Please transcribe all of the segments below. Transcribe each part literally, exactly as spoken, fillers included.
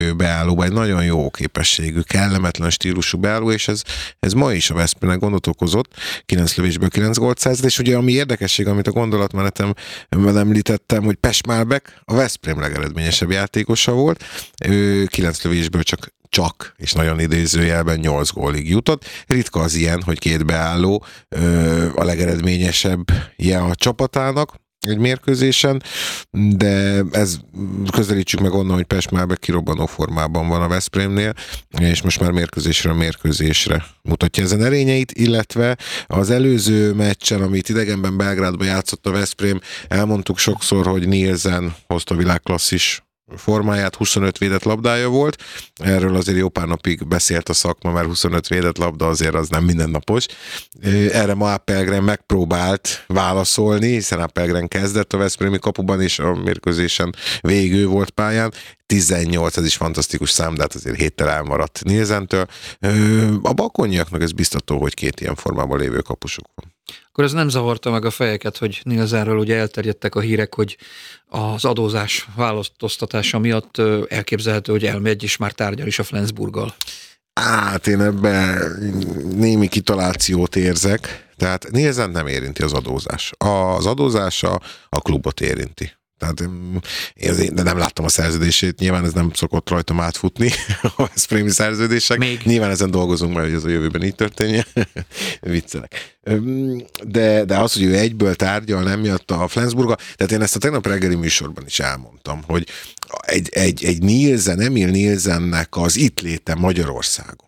beállóba, egy nagyon jó képességű, kellemetlen stílusú beálló, és ez, ez ma is a Veszprémnek gondot okozott, kilenc lövésből kilenc gólt szerzett, és ugye ami érdekesség, amit a gondolatmenetemben említettem, hogy Pestmálbek a Veszprém legeredményesebb játékosa volt, ő kilenc lövésből csak csak, és nagyon idézőjelben nyolc gólig jutott. Ritka az ilyen, hogy két beálló ö, a legeredményesebb ilyen a csapatának egy mérkőzésen, de ez közelítsük meg onnan, hogy Pestmálbek kirobbanó formában van a Veszprémnél, és most már mérkőzésről mérkőzésre mutatja ezen erényeit, illetve az előző meccsen, amit idegenben Belgrádban játszott a Veszprém, elmondtuk sokszor, hogy Nielsen hozta világklasszis formáját, huszonöt védett labdája volt. Erről azért jó pár napig beszélt a szakma, mert huszonöt védett labda azért az nem mindennapos. Erre ma Apelgren megpróbált válaszolni, hiszen Apelgren kezdett a veszprémi kapuban, és a mérkőzésen végig ő volt pályán. tizennyolc, ez is fantasztikus szám, de hát azért héttel elmaradt Nielsentől. A bakonyiaknak ez biztató, hogy két ilyen formában lévő kapusuk van. Akkor ez nem zavarta meg a fejeket, hogy Nielsenről ugye elterjedtek a hírek, hogy az adózás választóztatása miatt elképzelhető, hogy elmegy, és már tárgyal is a Flensburggal. Hát én ebben némi kitalációt érzek, tehát Nielsent nem érinti az adózás. Az adózása a klubot érinti. Tehát én, de nem láttam a szerződését, nyilván ez nem szokott rajtam átfutni, a veszprémi szerződések. Még. Nyilván ezen dolgozunk majd, hogy ez a jövőben így történjen. Viccelek. De, de az, hogy ő egyből tárgyal, nem miatt a Flensburga, tehát én ezt a tegnap reggeli műsorban is elmondtam, hogy egy, egy, egy Nielsen, Emil Nielsennek az itt léte Magyarországon,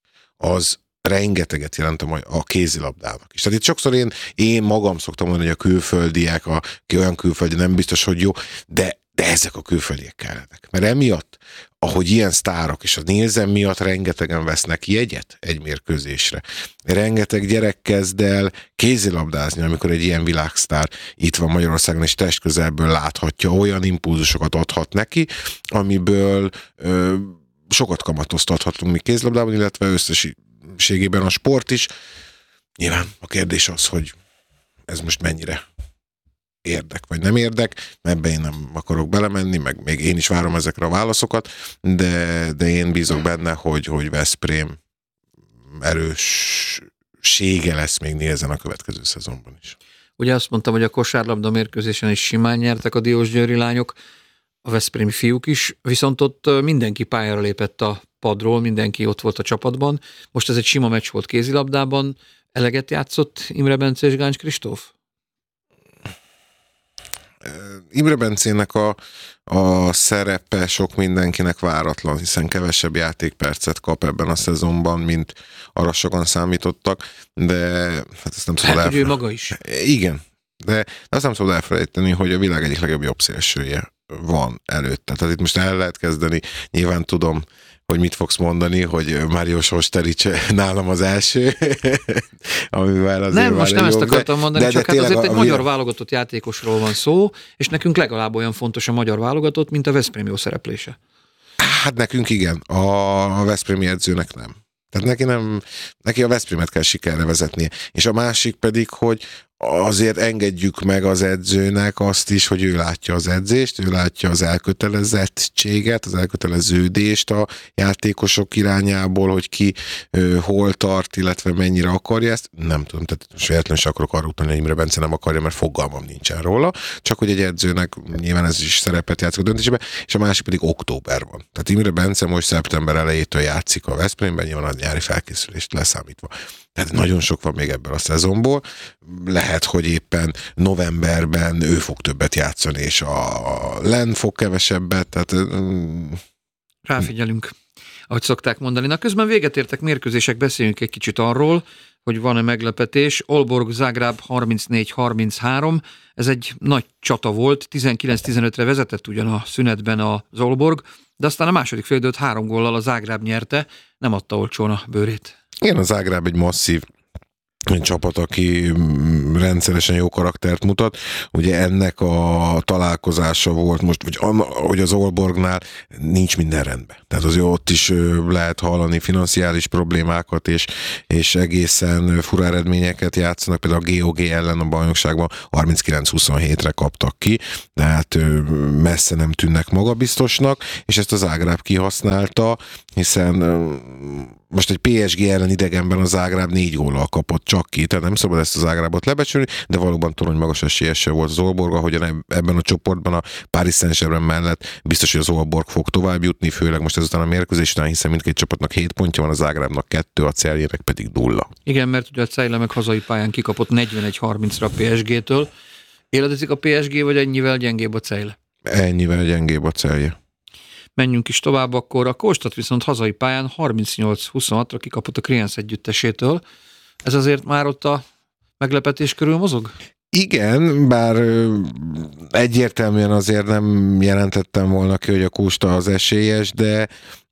az rengeteget jelent a kézilabdának is. Tehát itt sokszor én, én magam szoktam mondani, hogy a külföldiek, a, ki olyan külföldi nem biztos, hogy jó, de, de ezek a külföldiek kellenek. Mert emiatt, ahogy ilyen sztárok, és a Nielsen miatt rengetegen vesznek jegyet egy mérkőzésre. Rengeteg gyerek kezd el kézilabdázni, amikor egy ilyen világsztár itt van Magyarországon, és testközelből láthatja, olyan impulzusokat adhat neki, amiből ö, sokat kamatoztathatunk mi kézilabdában, illetve összes ségében a sport is. Nyilván a kérdés az, hogy ez most mennyire érdek, vagy nem érdek, ebbe én nem akarok belemenni, meg még én is várom ezekre a válaszokat, de, de én bízok benne, hogy, hogy Veszprém erőssége lesz még Nielsen a következő szezonban is. Ugye azt mondtam, hogy a kosárlabda mérkőzésen is simán nyertek a diósgyőri lányok, a veszprémi fiúk is, viszont ott mindenki pályára lépett a padról, mindenki ott volt a csapatban. Most ez egy sima meccs volt kézilabdában. Eleget játszott Imre Bence és Gáncs Kristóf? Imre Bencének a, a szerepe sok mindenkinek váratlan, hiszen kevesebb játékpercet kap ebben a szezonban, mint arra sokan számítottak, de hát ezt nem szabad hát, elfelejteni. maga is. Igen, de azt nem szabad elfelejteni, hogy a világ egyik legjobb jobbszélsője van előtte. Tehát itt most el lehet kezdeni, nyilván tudom, hogy mit fogsz mondani, hogy Mário Sosterics nálam az első, amivel azért nem, most nem ezt akartam mondani, de, csak de hát azért egy a, magyar a... válogatott játékosról van szó, és nekünk legalább olyan fontos a magyar válogatott, mint a veszprémi jó szereplése. Hát nekünk igen, a, a veszprémi edzőnek nem. Tehát neki nem, neki a Veszprémet kell sikerre vezetnie. És a másik pedig, hogy azért engedjük meg az edzőnek azt is, hogy ő látja az edzést, ő látja az elkötelezettséget, az elköteleződést a játékosok irányából, hogy ki ö, hol tart, illetve mennyire akarja ezt. Nem tudom, tehát véletlenül sem akarok arra utalni, hogy Imre Bence nem akarja, mert fogalmam nincsen róla, csak hogy egy edzőnek nyilván ez is szerepet játszik a döntésben, és a másik pedig október van. Tehát Imre Bence most szeptember elejétől játszik a Veszprémben, nyilván a nyári felkészülést leszámítva. Tehát nagyon sok van még ebből a szezonból. Lehet, hogy éppen novemberben ő fog többet játszani, és a Len fog kevesebbet. Tehát... Ráfigyelünk, ahogy szokták mondani. Na közben véget értek mérkőzések, beszéljünk egy kicsit arról, hogy van-e meglepetés. Aalborg Zágráb harmincnégy harminchárom, ez egy nagy csata volt, tizenkilenc tizenötre vezetett ugyan a szünetben az Aalborg, de aztán a második félidőt három góllal a Zágráb nyerte, nem adta olcsón a bőrét. Igen, a Zágráb egy masszív egy csapat, aki rendszeresen jó karaktert mutat. Ugye ennek a találkozása volt most, vagy hogy az Aalborgnál nincs minden rendben. Tehát azért ott is lehet hallani financiális problémákat, és, és egészen fura eredményeket játszanak. Például a gé o gé ellen a bajnokságban harminckilenc huszonhétre kaptak ki, tehát messze nem tűnnek magabiztosnak, és ezt az Zágráb kihasználta, hiszen most egy pé es gé ellen idegenben a Zágráb négy góllal kapott csak ki, tehát nem szabad ezt a Zágrábot lebecsülni, de valóban torony magas esélyese volt az Aalborg, ahogyan ebben a csoportban a Paris Saint-Germain mellett biztos, hogy az Aalborg fog tovább jutni, főleg most ezután a mérkőzés után, hiszen mindkét csapatnak hét pontja van, a Zágrábnak kettő, a Celjének pedig nulla. Igen, mert ugye a Cejle meg hazai pályán kikapott negyvenegy harmincra a pé es gé-től. Éledezik a pé es gé, vagy ennyivel gyengébb a Cejle? Ennyivel gyengébb a Celje. Menjünk is tovább, akkor a Kóstad viszont hazai pályán harmincnyolc huszonhatra kikapott a Kriens együttesétől. Ez azért már ott a meglepetés körül mozog? Igen, bár egyértelműen azért nem jelentettem volna ki, hogy a Kósta az esélyes, de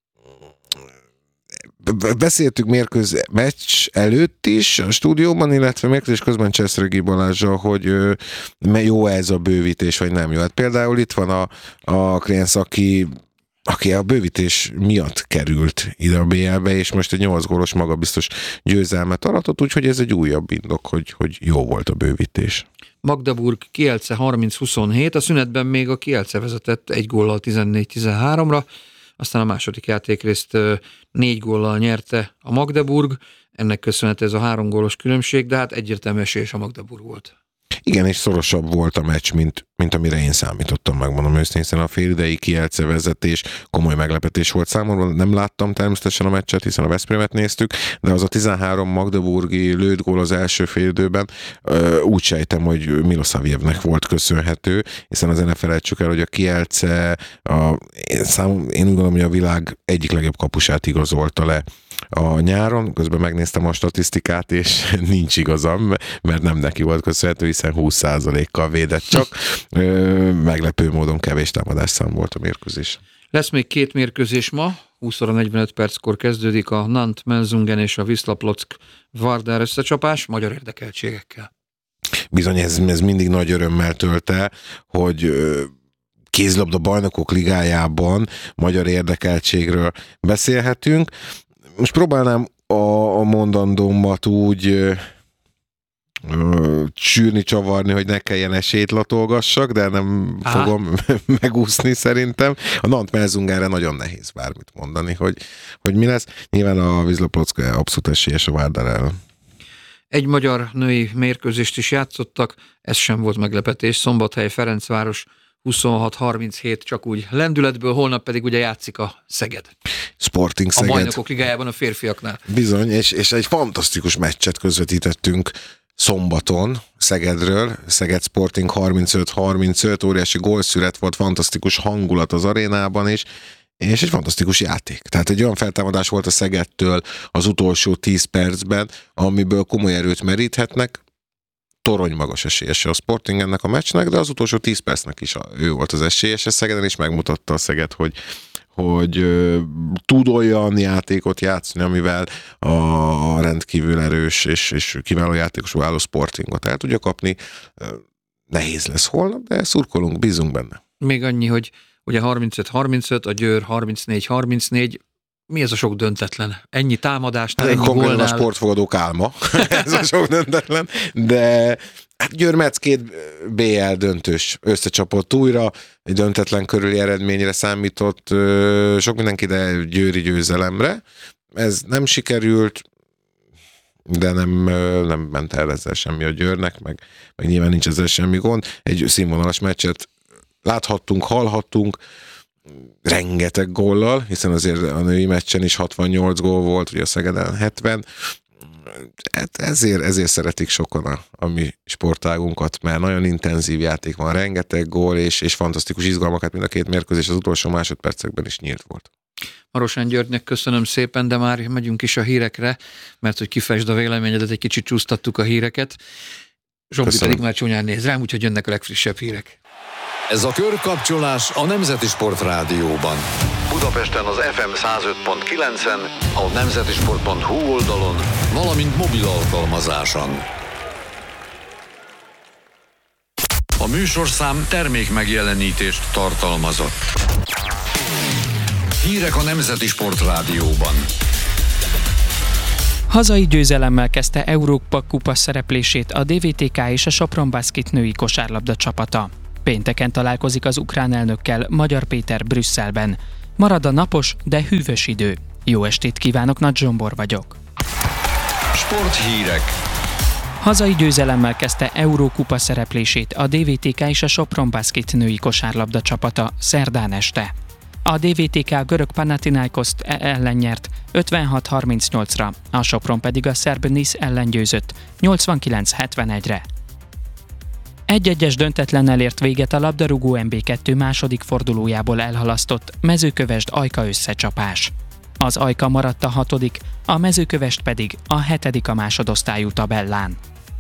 beszéltük mérkőzés meccs előtt is a stúdióban, illetve mérkőzés közben Cseszregi Balázsral, hogy jó ez a bővítés, vagy nem jó. Hát például itt van a, a Kriens, aki aki a bővítés miatt került ide a bé el-be, és most egy nyolc gólos magabiztos győzelmet aratott, úgyhogy ez egy újabb indok, hogy, hogy jó volt a bővítés. Magdeburg Kielce harminc huszonhét, a szünetben még a Kielce vezetett egy góllal tizennégy tizenháromra, aztán a második játékrészt négy góllal nyerte a Magdeburg, ennek köszönhető ez a három gólos különbség, de hát egyértelmű esélyes a Magdeburg volt. Igen, és szorosabb volt a meccs, mint, mint amire én számítottam, megmondom őszintén, hiszen a félidei Kielce vezetés komoly meglepetés volt számomra. Nem láttam természetesen a meccset, hiszen a Veszprémet néztük, de az a tizenhárom magdeburgi lőtt gól az első félidőben úgy sejtem, hogy Milosavljevnek volt köszönhető, hiszen azért ne felejtsük el, hogy a Kielce, a, én, szám, én úgy gondolom, hogy a világ egyik legjobb kapusát igazolta le a nyáron, közben megnéztem a statisztikát, és nincs igazam, mert nem neki volt köszönhető, hiszen húsz százalékkal védett csak. Ö, meglepő módon kevés támadásszám volt a mérkőzés. Lesz még két mérkőzés ma, húsz óra negyvenöt perckor kezdődik a Nantes Menzungen és a Wisla Plock Vardar összecsapás magyar érdekeltségekkel. Bizony, ez, ez mindig nagy örömmel tölt el, hogy kézilabda bajnokok ligájában magyar érdekeltségről beszélhetünk. Most próbálnám a, a mondandómat úgy ö, ö, csűrni, csavarni, hogy ne kelljen esélyt latolgassak, de nem Aha. fogom megúszni szerintem. A Nantes Menzungenre nagyon nehéz bármit mondani, hogy, hogy mi lesz. Nyilván a Wisla Plock abszolút esélyes a Vardar ellen. Egy magyar női mérkőzést is játszottak, ez sem volt meglepetés. Szombathely Ferencváros huszonhat harminchét csak úgy lendületből, holnap pedig ugye játszik a Szeged. Sporting Szeged. A bajnokok ligájában a férfiaknál. Bizony, és, és egy fantasztikus meccset közvetítettünk szombaton Szegedről. Szeged Sporting harmincöt harmincöt, óriási gólszület volt, fantasztikus hangulat az arénában is, és egy fantasztikus játék. Tehát egy olyan feltámadás volt a Szegedtől az utolsó tíz percben, amiből komoly erőt meríthetnek. Torony magas esélyese a Sporting ennek a meccsnek, de az utolsó tíz percnek is ő volt az esélyese Szegeden, és megmutatta a Szeged, hogy, hogy ö, tud olyan játékot játszani, amivel a rendkívül erős és, és kiváló játékosú álló Sportingot el tudja kapni. Nehéz lesz holnap, de szurkolunk, bízunk benne. Még annyi, hogy ugye harmincöt harmincöt, a Győr harmincnégy harmincnégy, mi ez a sok döntetlen? Ennyi támadást, ennyi gólnál? A sportfogadók álma, ez a sok döntetlen, de hát Győr Metz két bé el döntős összecsapott újra, egy döntetlen körüli eredményre számított sok mindenki, de győri győzelemre. Ez nem sikerült, de nem, nem ment el ezzel semmi a Győrnek, meg, meg nyilván nincs ezzel semmi gond. Egy színvonalas meccset láthattunk, hallhattunk, rengeteg góllal, hiszen azért a női meccsen is hatvannyolc gól volt, ugye a Szegeden hetven. Hát ezért, ezért szeretik sokan a, a mi sportágunkat, mert nagyon intenzív játék van, rengeteg gól, és, és fantasztikus izgalmakat, mind a két mérkőzés az utolsó másodpercekben is nyílt volt. Marosán Györgynek köszönöm szépen, de már megyünk is a hírekre, mert hogy kifesd a véleményedet, egy kicsit csúsztattuk a híreket. Zsombi pedig már csúnyán néz rám, úgyhogy jönnek a legfrissebb hírek. Ez a Körkapcsolás a Nemzeti Sportrádióban. Budapesten az ef em száz öt pont kilencen, a nemzetisport pont hu oldalon, valamint mobil alkalmazáson. A műsorszám termék megjelenítést tartalmazott. Hírek a Nemzeti Sport Rádióban. Hazai győzelemmel kezdte Európa kupa szereplését a dé vé té ká és a Sopron Basket női kosárlabda csapata. Pénteken találkozik az ukrán elnökkel Magyar Péter Brüsszelben. Marad a napos, de hűvös idő. Jó estét kívánok, Nagy Zsombor vagyok. Sporthírek. Hazai győzelemmel kezdte Eurókupa szereplését a dé vé té ká és a Sopron Basket női kosárlabda csapata szerdán este. A dé vé té ká görög Panathinaikoszt ellen nyert ötvenhat harmincnyolcra, a Sopron pedig a szerb Nisz ellen győzött nyolcvankilenc hetvenegyre. Egy-egyes döntetlennel ért véget a labdarúgó en bé kettő második fordulójából elhalasztott Mezőkövesd Ajka összecsapás. Az Ajka maradt a hatodik, a Mezőkövesd pedig a hetedik a másodosztályú tabellán.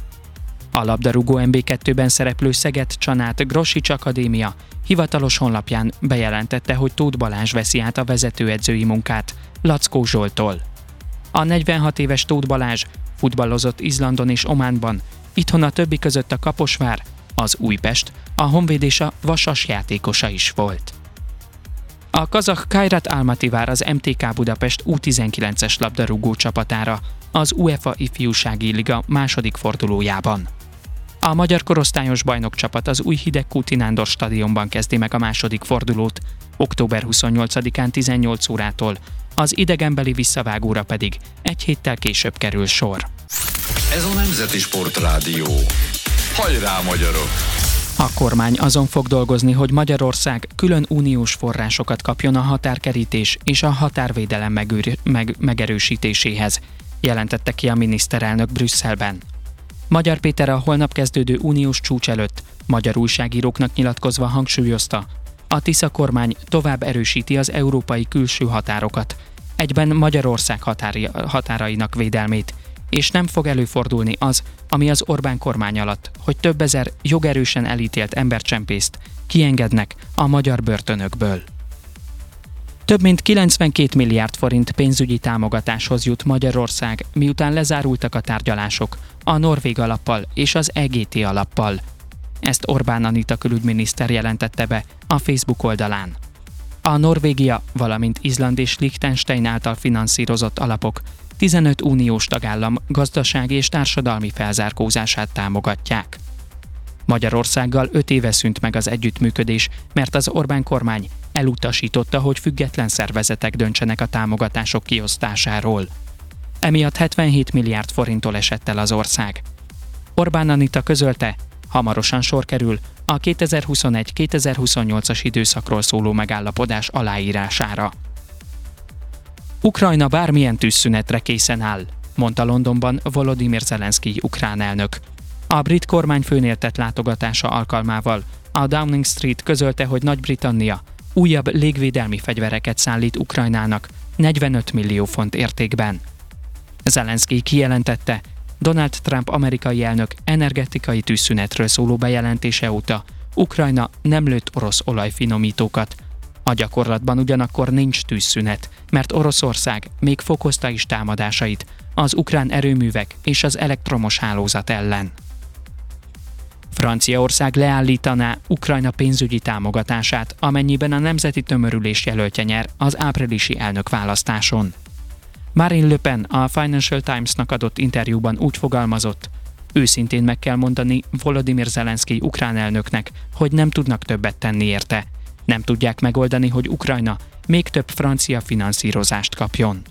A labdarúgó en bé kettőben szereplő Szeged-Csanát Grossics Akadémia hivatalos honlapján bejelentette, hogy Tóth Balázs veszi át a vezetőedzői munkát Lackó Zsolttól. A negyvenhat éves Tóth Balázs futballozott Izlandon és Ománban, itthon a többi között a Kaposvár, az Újpest, a Honvéd és a Vasas játékosa is volt. A kazah Kairat Almaty vár az em té ká Budapest U tizenkilences labdarúgó csapatára az UEFA ifjúsági liga második fordulójában. A magyar korosztályos bajnokcsapat az új Hidegkúti Nándor stadionban kezdi meg a második fordulót, október huszonnyolcadikán tizennyolc órától, az idegenbeli visszavágóra pedig egy héttel később kerül sor. Ez a Nemzeti Sport Rádió. Hajrá, magyarok! A kormány azon fog dolgozni, hogy Magyarország külön uniós forrásokat kapjon a határkerítés és a határvédelem megőr- meg- megerősítéséhez, jelentette ki a miniszterelnök Brüsszelben. Magyar Péter a holnap kezdődő uniós csúcs előtt magyar újságíróknak nyilatkozva hangsúlyozta, a Tisza kormány tovább erősíti az európai külső határokat, egyben Magyarország határi- határainak védelmét, és nem fog előfordulni az, ami az Orbán kormány alatt, hogy több ezer jogerősen elítélt embercsempészt kiengednek a magyar börtönökből. Több mint kilencvenkét milliárd forint pénzügyi támogatáshoz jut Magyarország, miután lezárultak a tárgyalások a Norvég alappal és az é gé té alappal. Ezt Orbán Anita külügyminiszter jelentette be a Facebook oldalán. A Norvégia, valamint Izland és Liechtenstein által finanszírozott alapok tizenöt uniós tagállam gazdasági és társadalmi felzárkózását támogatják. Magyarországgal öt éve szűnt meg az együttműködés, mert az Orbán kormány elutasította, hogy független szervezetek döntsenek a támogatások kiosztásáról. Emiatt hetvenhét milliárd forinttól esett el az ország. Orbán Anita közölte, hamarosan sor kerül a kétezer-huszonegy kétezer-huszonnyolcas időszakról szóló megállapodás aláírására. Ukrajna bármilyen tűzszünetre készen áll, mondta Londonban Volodymyr Zelenszkij ukrán elnök. A brit kormányfőnél tett látogatása alkalmával a Downing Street közölte, hogy Nagy-Britannia újabb légvédelmi fegyvereket szállít Ukrajnának negyvenöt millió font értékben. Zelenszkij kijelentette, Donald Trump amerikai elnök energetikai tűzszünetről szóló bejelentése óta Ukrajna nem lőtt orosz olajfinomítókat. A gyakorlatban ugyanakkor nincs tűzszünet, mert Oroszország még fokozta is támadásait az ukrán erőművek és az elektromos hálózat ellen. Franciaország leállítaná Ukrajna pénzügyi támogatását, amennyiben a Nemzeti Tömörülés jelöltje nyer az áprilisi elnökválasztáson. Marine Le Pen a Financial Times-nak adott interjúban úgy fogalmazott, őszintén meg kell mondani Volodymyr Zelenszkij ukrán elnöknek, hogy nem tudnak többet tenni érte. Nem tudják megoldani, hogy Ukrajna még több francia finanszírozást kapjon.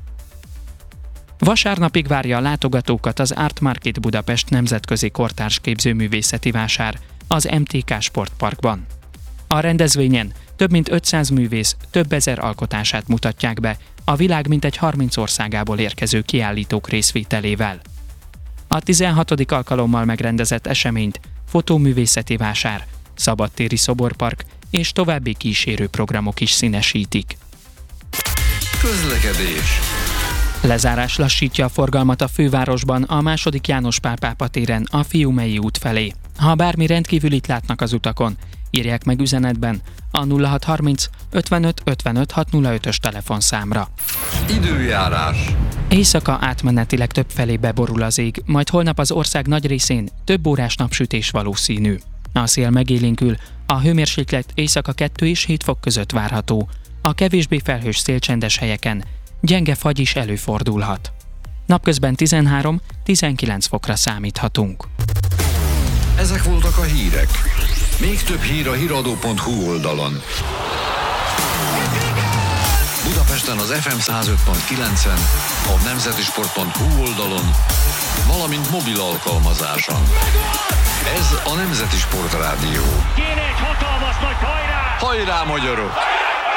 Vasárnapig várja a látogatókat az Art Market Budapest nemzetközi kortárs képzőművészeti vásár az em té ká Sportparkban. A rendezvényen több mint ötszáz művész több ezer alkotását mutatják be a világ mintegy harminc országából érkező kiállítók részvételével. A tizenhatodik alkalommal megrendezett eseményt fotóművészeti vásár, szabadtéri szoborpark és további kísérő programok is színesítik. Közlekedés. Lezárás lassítja a forgalmat a fővárosban a második János Pál pápa téren a Fiumei út felé. Ha bármi rendkívülit látnak az utakon, írják meg üzenetben a nulla hat harminc ötvenöt ötvenöt hatszázötös telefonszámra. Időjárás. Éjszaka átmenetileg többfelé beborul az ég, majd holnap az ország nagy részén több órás napsütés valószínű. A szél megélénkül, a hőmérséklet éjszaka kettő és hét fok között várható. A kevésbé felhős szélcsendes helyeken gyenge fagy is előfordulhat. Napközben tizenhárom-tizenkilenc fokra számíthatunk. Ezek voltak a hírek. Még több hír a híradó pont hu oldalon. Budapesten az ef em száz öt pont kilencen, a nemzeti sport pont hu oldalon, valamint mobil alkalmazáson. Ez a Nemzeti Sportrádió. Kéne egy hatalmas nagy hajrá! Hajrá, magyarok!